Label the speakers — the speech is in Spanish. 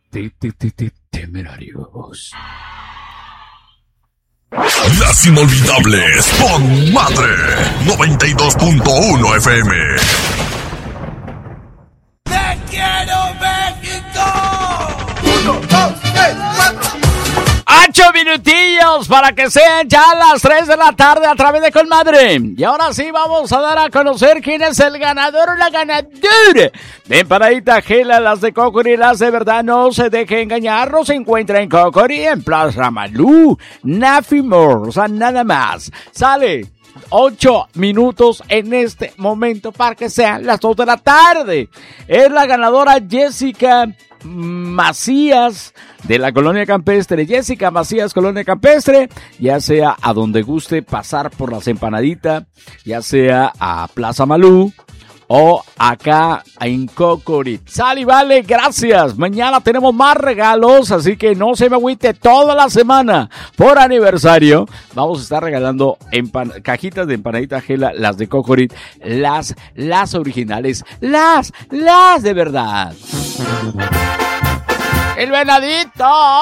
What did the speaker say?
Speaker 1: Temerarios.
Speaker 2: Las inolvidables con Madre 92.1 FM.
Speaker 3: ¡Te quiero, México! 1, 2, 3, 4.
Speaker 1: 8 minutillos para que sean ya las 3 de la tarde a través de Colmadre. Y ahora sí vamos a dar a conocer quién es el ganador o la ganadora de empanadita Gela. Las de Cocori, las de verdad, no se deje engañar. No se encuentra en Cocori, en Plaza Malú, Nafimor, o sea, nada más. Sale 8 minutos en este momento para que sean las 2 de la tarde. Es la ganadora Jessica Macías de la Colonia Campestre. Jessica Macías, Colonia Campestre, ya sea a donde guste pasar por las empanaditas, ya sea a Plaza Malú o acá en Cocorit. Sal y vale, gracias. Mañana tenemos más regalos, así que no se me agüite toda la semana. Por aniversario, vamos a estar regalando cajitas de empanadita Gela, las de Cocorit, las originales, las de verdad. El venadito.